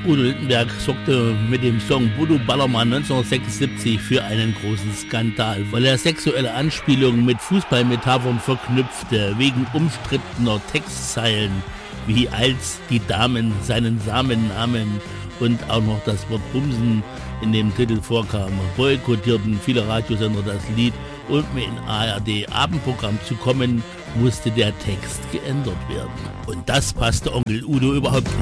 Udo Lindenberg sorgte mit dem Song Bodo Ballermann 1976 für einen großen Skandal, weil er sexuelle Anspielungen mit Fußballmetaphern verknüpfte, wegen umstrittener Textzeilen, wie als die Damen seinen Samen nahmen und auch noch das Wort Bumsen in dem Titel vorkam. Boykottierten viele Radiosender das Lied, und um in ARD Abendprogramm zu kommen, musste der Text geändert werden. Und das passte Onkel Udo überhaupt nicht.